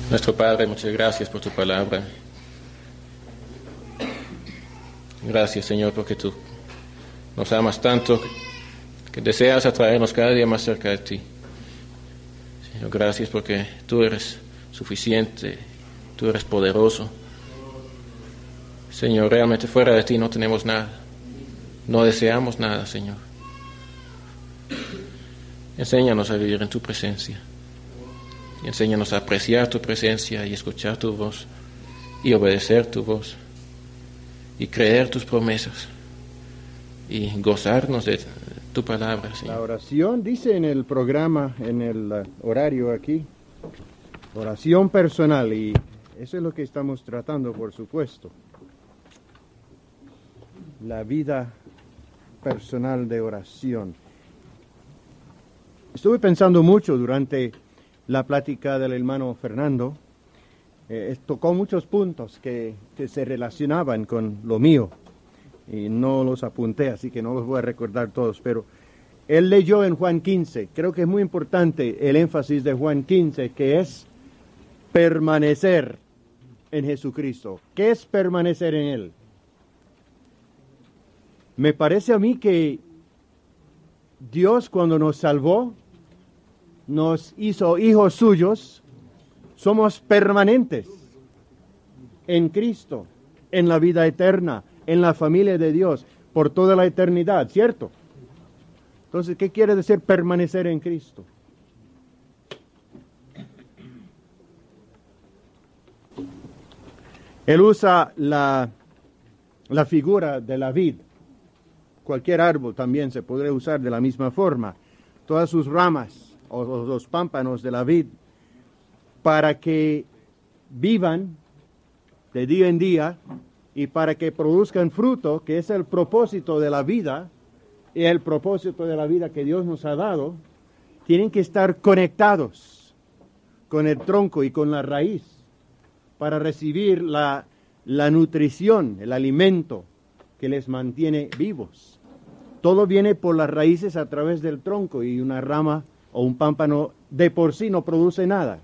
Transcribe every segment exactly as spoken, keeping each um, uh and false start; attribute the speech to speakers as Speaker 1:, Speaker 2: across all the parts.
Speaker 1: Nuestro Padre, muchas gracias por tu palabra. Gracias, Señor, porque tú nos amas tanto que deseas atraernos cada día más cerca de ti. Señor, gracias porque tú eres suficiente, tú eres poderoso. Señor, realmente fuera de ti no tenemos nada, no deseamos nada, Señor. Enséñanos a vivir en tu presencia. Y enséñanos a apreciar tu presencia y escuchar tu voz y obedecer tu voz y creer tus promesas y gozarnos de tu palabra, Señor.
Speaker 2: La oración dice en el programa, en el uh, horario aquí, oración personal, y eso es lo que estamos tratando, por supuesto. La vida personal de oración. Estuve pensando mucho durante la plática del hermano Fernando. Eh, tocó muchos puntos que, que se relacionaban con lo mío y no los apunté, así que no los voy a recordar todos, pero él leyó en Juan quince, creo que es muy importante el énfasis de Juan quince, que es permanecer en Jesucristo. ¿Qué es permanecer en Él? Me parece a mí que Dios, cuando nos salvó, nos hizo hijos suyos, somos permanentes en Cristo, en la vida eterna, en la familia de Dios, por toda la eternidad, ¿cierto? Entonces, ¿qué quiere decir permanecer en Cristo? Él usa la, la figura de la vid. Cualquier árbol también se podría usar de la misma forma. Todas sus ramas o los pámpanos de la vid, para que vivan de día en día y para que produzcan fruto, que es el propósito de la vida y el propósito de la vida que Dios nos ha dado, tienen que estar conectados con el tronco y con la raíz para recibir la, la nutrición, el alimento que les mantiene vivos. Todo viene por las raíces a través del tronco, y una rama o un pámpano de por sí no produce nada.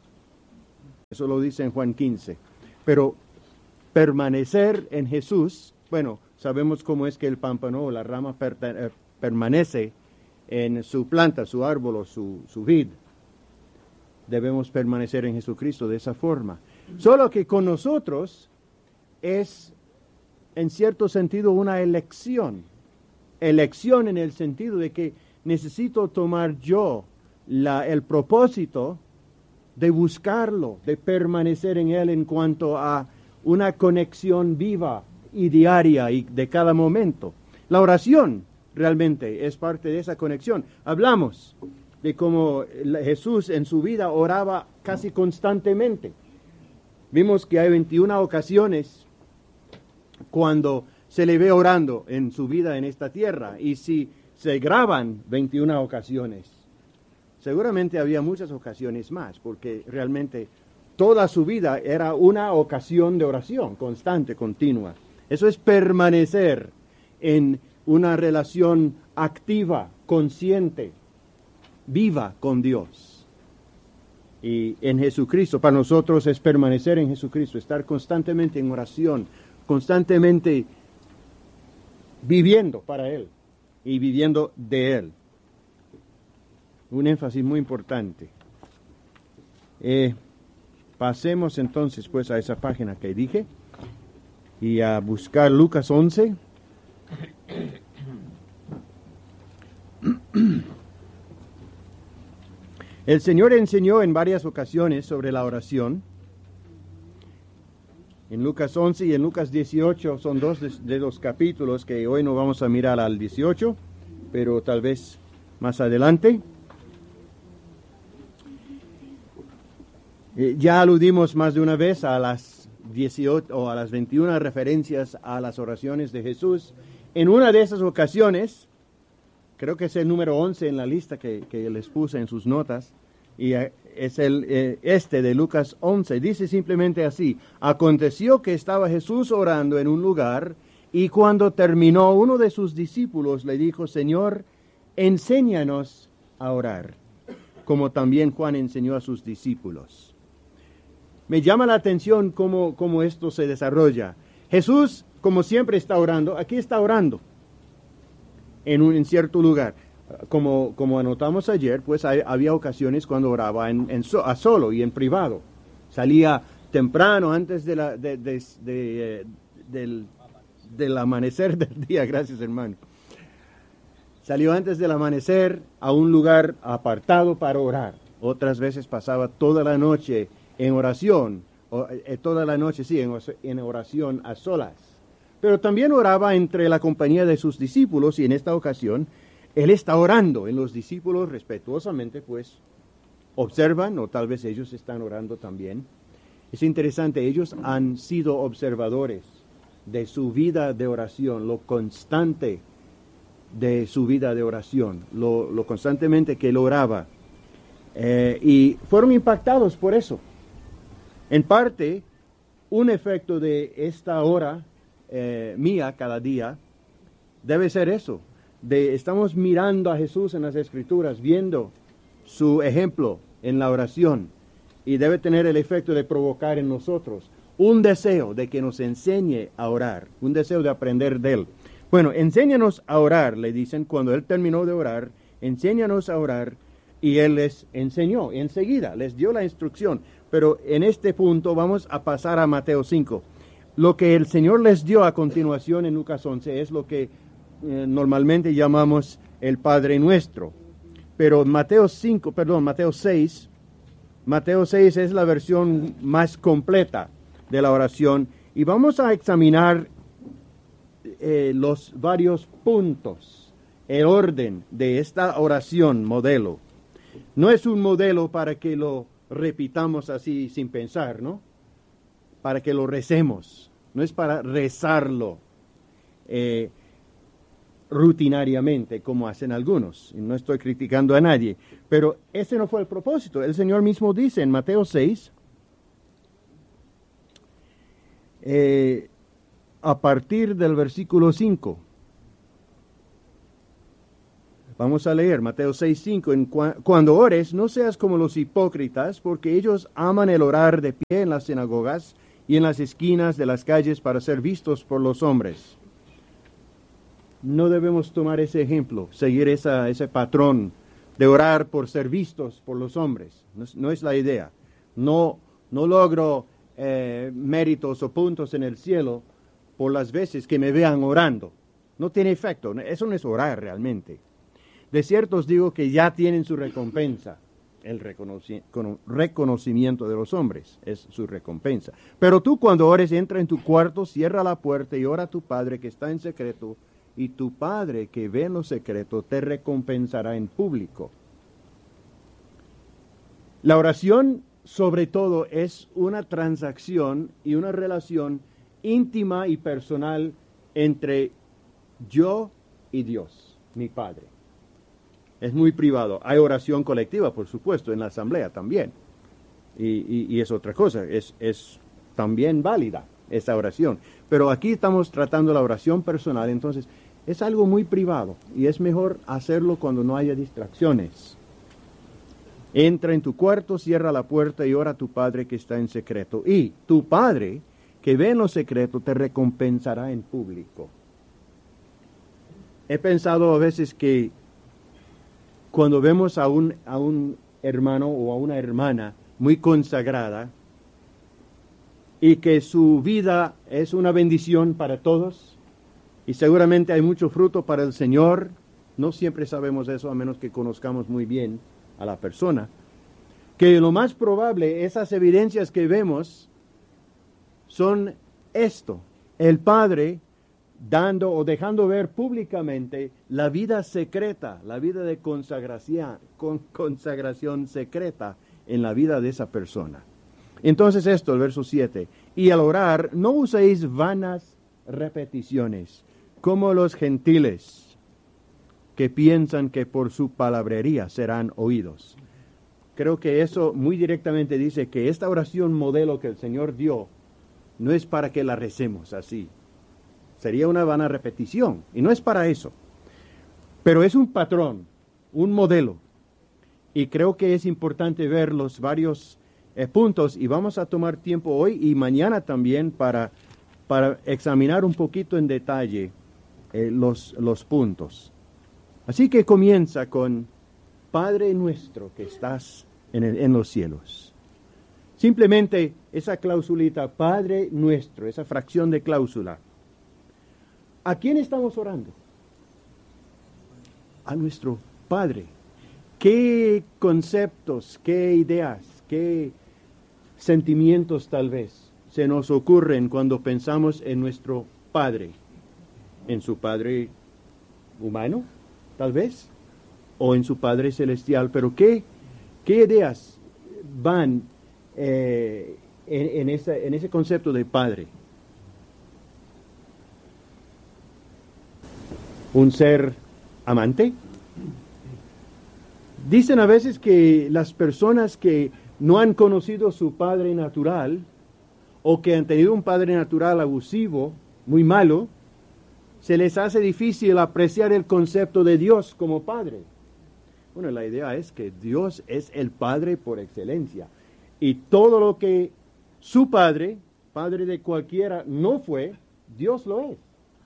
Speaker 2: Eso lo dice en Juan quince. Pero permanecer en Jesús, bueno, sabemos cómo es que el pámpano o la rama per, eh, permanece en su planta, su árbol o su, su vid. Debemos permanecer en Jesucristo de esa forma. Solo que con nosotros es, en cierto sentido, una elección. Elección en el sentido de que necesito tomar yo la, el propósito de buscarlo, de permanecer en Él en cuanto a una conexión viva y diaria y de cada momento. La oración realmente es parte de esa conexión. Hablamos de cómo Jesús en su vida oraba casi constantemente. Vimos que hay veintiuna ocasiones cuando se le ve orando en su vida en esta tierra, y si se graban veintiuna ocasiones, seguramente había muchas ocasiones más, porque realmente toda su vida era una ocasión de oración constante, continua. Eso es permanecer en una relación activa, consciente, viva con Dios. Y en Jesucristo, para nosotros es permanecer en Jesucristo, estar constantemente en oración, constantemente viviendo para Él y viviendo de Él. Un énfasis muy importante. Eh, pasemos entonces pues a esa página que dije y a buscar Lucas once. El Señor enseñó en varias ocasiones sobre la oración. En Lucas once y en Lucas dieciocho son dos de, de los capítulos que hoy no vamos a mirar al dieciocho, pero tal vez más adelante. Eh, ya aludimos más de una vez a las dieciocho o a las veintiuna referencias a las oraciones de Jesús. En una de esas ocasiones, creo que es el número once en la lista que, que les puse en sus notas, y es el eh, este de Lucas once, dice simplemente así: aconteció que estaba Jesús orando en un lugar, y cuando terminó, uno de sus discípulos le dijo: Señor, enséñanos a orar, como también Juan enseñó a sus discípulos. me llama la atención cómo, cómo esto se desarrolla. Jesús, como siempre, está orando. Aquí está orando en un en cierto lugar. Como, como anotamos ayer, pues hay, había ocasiones cuando oraba en, en so, a solo y en privado. Salía temprano, antes de la, de, de, de, eh, del, del amanecer del día. Gracias, hermano. Salió antes del amanecer a un lugar apartado para orar. Otras veces pasaba toda la noche en oración, o, eh, toda la noche, sí, en, en oración a solas. Pero también oraba entre la compañía de sus discípulos, y en esta ocasión Él está orando. En los discípulos respetuosamente, pues, observan, o tal vez ellos están orando también. Es interesante, ellos han sido observadores de su vida de oración, lo constante de su vida de oración, lo, lo constantemente que Él oraba. Eh, y fueron impactados por eso. En parte, un efecto de esta hora eh, mía cada día debe ser eso. De, estamos mirando a Jesús en las Escrituras, viendo su ejemplo en la oración, y debe tener el efecto de provocar en nosotros un deseo de que nos enseñe a orar, un deseo de aprender de Él. Bueno, enséñanos a orar, le dicen cuando Él terminó de orar, enséñanos a orar, y Él les enseñó enseguida, les dio la instrucción. Pero en este punto vamos a pasar a Mateo cinco. Lo que el Señor les dio a continuación en Lucas once es lo que eh, normalmente llamamos el Padre Nuestro. Pero Mateo cinco, perdón, Mateo seis, Mateo seis es la versión más completa de la oración, y vamos a examinar eh, los varios puntos, el orden de esta oración modelo. No es un modelo para que lo repitamos así sin pensar, ¿no? Para que lo recemos, no es para rezarlo eh, rutinariamente como hacen algunos. No estoy criticando a nadie, pero ese no fue el propósito. El Señor mismo dice en Mateo seis, eh, a partir del versículo cinco, vamos a leer Mateo seis, cinco. En cua- cuando ores, no seas como los hipócritas, porque ellos aman el orar de pie en las sinagogas y en las esquinas de las calles para ser vistos por los hombres. No debemos tomar ese ejemplo, seguir esa, ese patrón de orar por ser vistos por los hombres. No es, no es la idea. No, no logro eh, méritos o puntos en el cielo por las veces que me vean orando. No tiene efecto. Eso no es orar realmente. De cierto os digo que ya tienen su recompensa. El reconoci- reconocimiento de los hombres es su recompensa. Pero tú, cuando ores, entra en tu cuarto, cierra la puerta y ora a tu Padre que está en secreto, y tu Padre que ve en lo secreto te recompensará en público. La oración, sobre todo, es una transacción y una relación íntima y personal entre yo y Dios, mi Padre. Es muy privado. Hay oración colectiva, por supuesto, en la asamblea también. Y, y, y es otra cosa, es, es también válida esa oración. Pero aquí estamos tratando la oración personal, entonces es algo muy privado y es mejor hacerlo cuando no haya distracciones. Entra en tu cuarto, cierra la puerta y ora a tu Padre que está en secreto. Y tu Padre que ve en lo secreto te recompensará en público. He pensado a veces que cuando vemos a un, a un hermano o a una hermana muy consagrada y que su vida es una bendición para todos y seguramente hay mucho fruto para el Señor, no siempre sabemos eso a menos que conozcamos muy bien a la persona, que lo más probable, esas evidencias que vemos son esto: el Padre dando o dejando ver públicamente la vida secreta, la vida de consagración, con consagración secreta en la vida de esa persona. Entonces esto, el verso siete, y al orar no uséis vanas repeticiones, como los gentiles, que piensan que por su palabrería serán oídos. Creo que eso muy directamente dice que esta oración modelo que el Señor dio no es para que la recemos así. Sería una vana repetición, y no es para eso. Pero es un patrón, un modelo. Y creo que es importante ver los varios eh, puntos y vamos a tomar tiempo hoy y mañana también para, para examinar un poquito en detalle eh, los, los puntos. Así que comienza con Padre nuestro que estás en, el, en los cielos. Simplemente esa clausulita, Padre nuestro, esa fracción de cláusula. ¿A quién estamos orando? A nuestro Padre. ¿Qué conceptos, qué ideas, qué sentimientos tal vez se nos ocurren cuando pensamos en nuestro Padre? ¿En su Padre humano, tal vez? ¿O en su Padre celestial? Pero ¿qué, qué ideas van eh, en, en, esa, en ese concepto de Padre? ¿Un ser amante? Dicen a veces que las personas que no han conocido su padre natural o que han tenido un padre natural abusivo, muy malo, se les hace difícil apreciar el concepto de Dios como Padre. Bueno, la idea es que Dios es el Padre por excelencia y todo lo que su Padre, Padre de cualquiera, no fue, Dios lo es.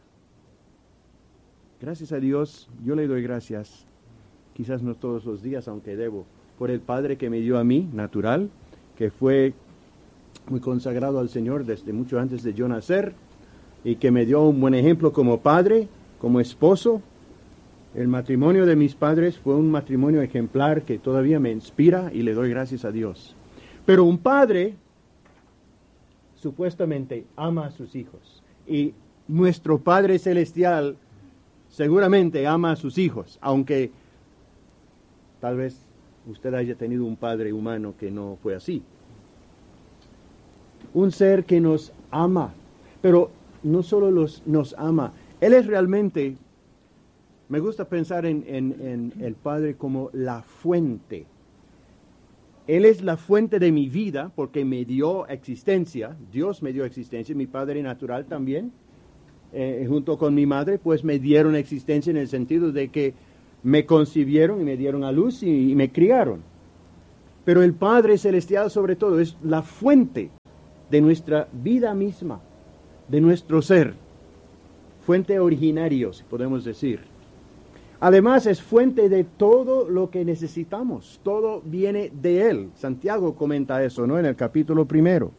Speaker 2: Gracias a Dios, yo le doy gracias, quizás no todos los días, aunque debo, por el Padre que me dio a mí, natural, que fue muy consagrado al Señor desde mucho antes de yo nacer, y que me dio un buen ejemplo como padre, como esposo. El matrimonio de mis padres fue un matrimonio ejemplar que todavía me inspira y le doy gracias a Dios. Pero un padre supuestamente ama a sus hijos, y nuestro Padre Celestial seguramente ama a sus hijos, aunque tal vez usted haya tenido un padre humano que no fue así. Un ser que nos ama, pero no solo los, nos ama, Él es realmente, me gusta pensar en, en, en el Padre como la fuente. Él es la fuente de mi vida porque me dio existencia, Dios me dio existencia, mi Padre natural también. Eh, junto con mi madre, pues me dieron existencia en el sentido de que me concibieron y me dieron a luz y, y me criaron. Pero el Padre Celestial sobre todo es la fuente de nuestra vida misma, de nuestro ser, fuente originario, si podemos decir. Además es fuente de todo lo que necesitamos, todo viene de Él. Santiago comenta eso, ¿no? En el capítulo primero.